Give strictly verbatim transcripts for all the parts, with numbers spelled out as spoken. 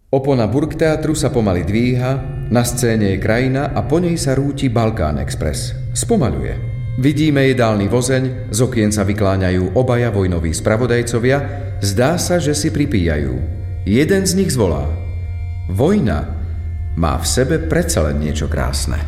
Opona Burgteatru sa pomaly dvíha, na scéne je krajina a po nej sa rúti Balkán Express. Spomaľuje. Vidíme jedálny vozeň, z okien sa vykláňajú obaja vojnoví spravodajcovia, zdá sa, že si pripíjajú. Jeden z nich zvolá: Vojna má v sebe predsa len niečo krásne.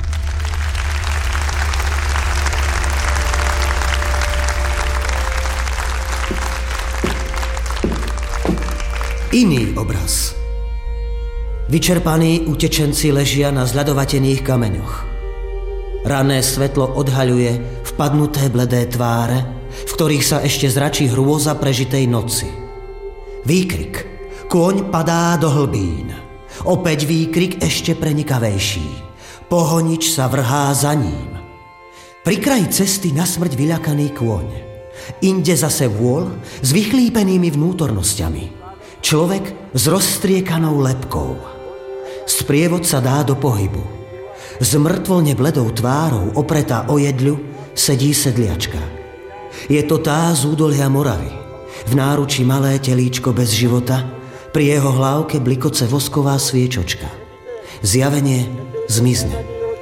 Iný obraz. Vyčerpaní utečenci ležia na zľadovatených kameňoch. Ranné svetlo odhaľuje vpadnuté bledé tváre, v ktorých sa ešte zračí hrôza prežitej noci. Výkrik. Kôň padá do hlbín. Opäť výkrik ešte prenikavejší. Pohonič sa vrhá za ním. Pri kraji cesty na smrť vyľakaný kôň. Inde zase vôľ s vychlípenými vnútornosťami. Človek s rozstriekanou lebkou. Sprievod sa dá do pohybu. Z mŕtvolne bledou tvárou opretá o jedľu sedí sedliačka. Je to tá z údolia Moravy. V náručí malé telíčko bez života, pri jeho hlávke blikoce vosková sviečočka. Zjavenie zmizne.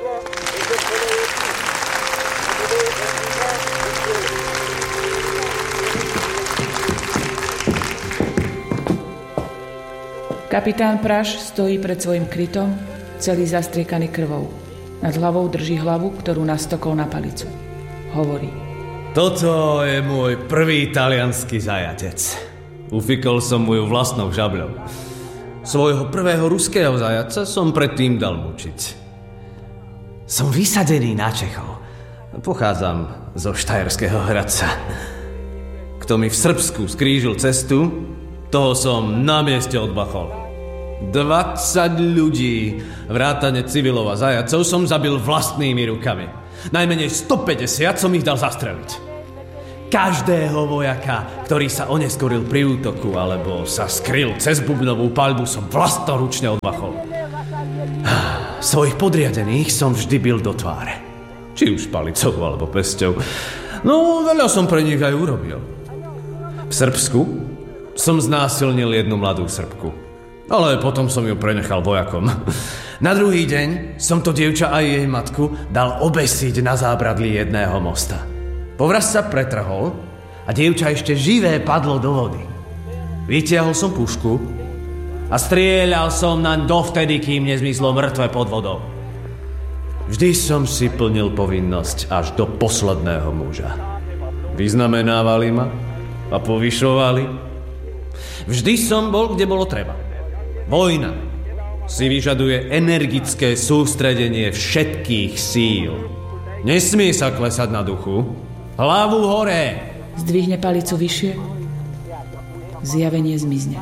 Kapitán Praš stojí pred svojim krytom, celý zastriekaný krvou. Nad hlavou drží hlavu, ktorú nastokol na palicu. Hovorí: Toto je môj prvý taliansky zajatec. Ufikol som mu ju vlastnou žabľou. Svojho prvého ruského zajaca som predtým dal mučiť. Som vysadený na Čechov. Pochádzam zo Štajerského Hradca. Kto mi v Srbsku skrížil cestu, toho som na mieste odbachol. dvadsať ľudí, vrátane civilov a zajacov, som zabil vlastnými rukami. Najmenej stopäťdesiat som ich dal zastreliť. Každého vojaka, ktorý sa oneskoril pri útoku alebo sa skryl cez bubnovú paľbu, som vlastnoručne odbachol. Svojich podriadených som vždy bil do tváre. Či už palicou alebo pesťou. No, veľa som pre nich aj urobil. V Srbsku som znásilnil jednu mladú Srbku. Ale potom som ju prenechal vojakom. Na druhý deň som to dievča a jej matku dal obesiť na zábradlí jedného mosta. Povraz sa pretrhol a dievča ešte živé padlo do vody. Vytiahol som pušku a strieľal som naň dovtedy, kým nezmyslo mŕtve pod vodou. Vždy som si plnil povinnosť až do posledného muža. Vyznamenávali ma a povyšovali. Vždy som bol, kde bolo treba. Vojna si vyžaduje energické sústredenie všetkých síl. Nesmie sa klesať na duchu. Hlavu hore! Zdvihne palicu vyššie. Zjavenie zmizne.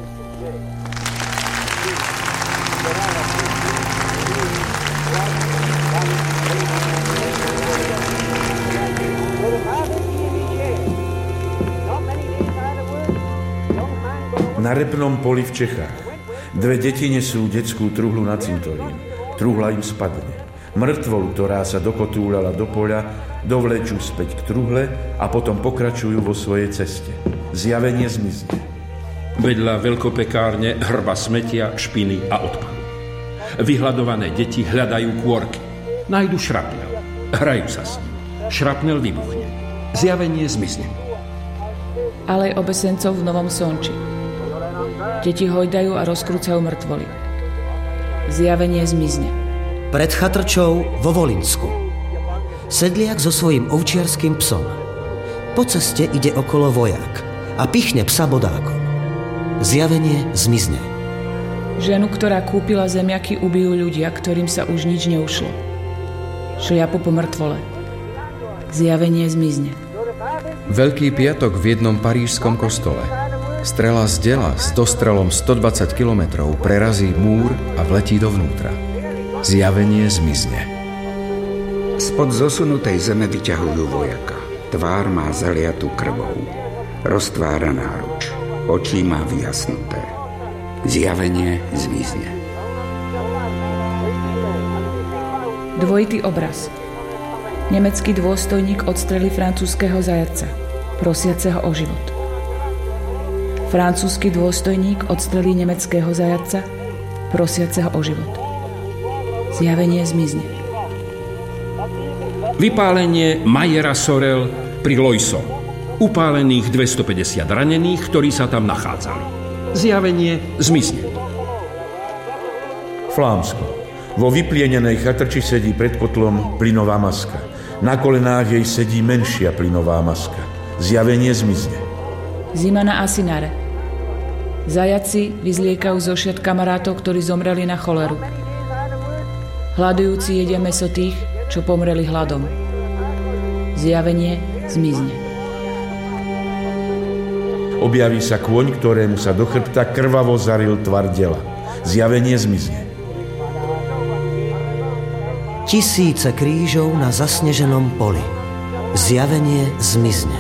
Na repnom poli v Čechách. Dve deti nesú detskú truhlu na cintorín. Truhla im spadne. Mŕtvolu, ktorá sa dokotúľala do poľa, dovlečú späť k truhle a potom pokračujú vo svojej ceste. Zjavenie zmizne. Vedľa veľkopekárne hrba smetia, špiny a odpadu. Vyhľadované deti hľadajú kôrky. Nájdu šrapnel. Hrajú sa s ním. Šrapnel vybuchne. Zjavenie zmizne. Alej obesencov v Novom Sonči. Deti hojdajú a rozkrúcajú mŕtvoly. Zjavenie zmizne. Pred chatrčou vo Volinsku. Sedliak so svojím ovčiarským psom. Po ceste ide okolo vojak a pichne psa bodákom. Zjavenie zmizne. Ženu, ktorá kúpila zemiaky, ubijú ľudia, ktorým sa už nič neušlo. Šliapu po mŕtvole. Zjavenie zmizne. Veľký piatok v jednom parížskom kostole. Strela z dela s dostrelom stodvadsať kilometrov prerazí múr a vletí dovnútra. Zjavenie zmizne. Spod zosunutej zeme vyťahujú vojaka. Tvár má zaliatú krvou. Roztvára náruč. Oči má vyjasnuté. Zjavenie zmizne. Dvojitý obraz. Nemecký dôstojník odstrelí francúzskeho zajatca, prosiaceho o život. Francúzsky dôstojník odstrelí nemeckého zajatca, prosiaceho o život. Zjavenie zmizne. Vypálenie Majera Sorel pri Loisom. Upálených dvestopäťdesiat ranených, ktorí sa tam nachádzali. Zjavenie zmizne. Flámsko. Vo vyplienenej chatrči sedí pred kotlom plynová maska. Na kolenách jej sedí menšia plynová maska. Zjavenie zmizne. Zima na Asinare. Zajaci vyzliekajú zo šiat kamarátov, ktorí zomreli na choleru. Hladujúci jedia mäso tých, čo pomreli hladom. Zjavenie zmizne. Objaví sa kôň, ktorému sa do chrbta krvavo zaril tvar dela. Zjavenie zmizne. Tisíce krížov na zasneženom poli. Zjavenie zmizne.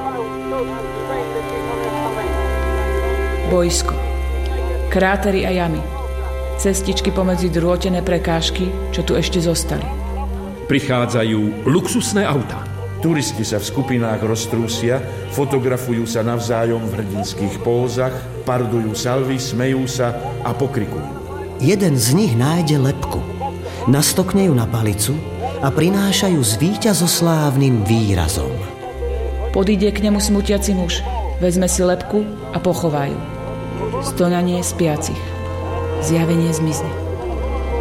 Bojsko. Krátery a jamy. Cestičky pomedzi drôtené prekážky, čo tu ešte zostali. Prichádzajú luxusné autá. Turisti sa v skupinách roztrúsia, fotografujú sa navzájom v hrdinských pózach, pardujú salvy, smejú sa a pokrikujú. Jeden z nich nájde lebku, nastokne ju na palicu a prinášajú s víťazoslávnym výrazom. Podíde k nemu smutiaci muž, vezme si lebku a pochovajú. Stonanie spiacich. Zjavenie zmizne.